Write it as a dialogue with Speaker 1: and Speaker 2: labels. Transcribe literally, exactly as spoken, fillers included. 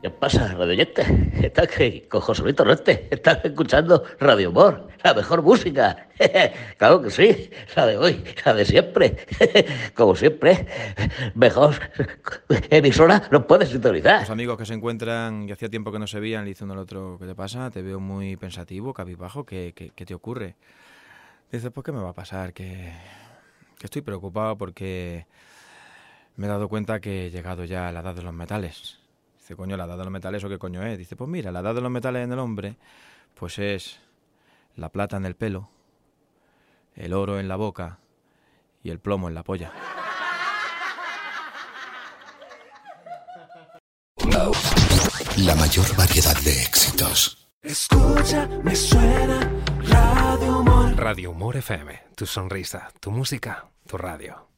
Speaker 1: ¿Qué pasa, radioyente? Estás que con José Luis Torrente. Estás escuchando Radio Humor, la mejor música. Claro que sí, la de hoy, la de siempre. Como siempre, mejor emisora no puedes sintonizar.
Speaker 2: Los amigos que se encuentran y hacía tiempo que no se veían, le dice uno al otro: ¿qué te pasa? Te veo muy pensativo, cabizbajo, ¿qué, qué, qué te ocurre? Dice: pues ¿qué me va a pasar? Que, que estoy preocupado porque me he dado cuenta que he llegado ya a la edad de los metales. Dice: coño, ¿la edad de los metales o qué coño es? Dice: pues mira, la edad de los metales en el hombre pues es la plata en el pelo, el oro en la boca y el plomo en la polla.
Speaker 3: La mayor variedad de éxitos.
Speaker 4: Escucha, me suena Radio Humor.
Speaker 5: Radio Humor F M, tu sonrisa, tu música, tu radio.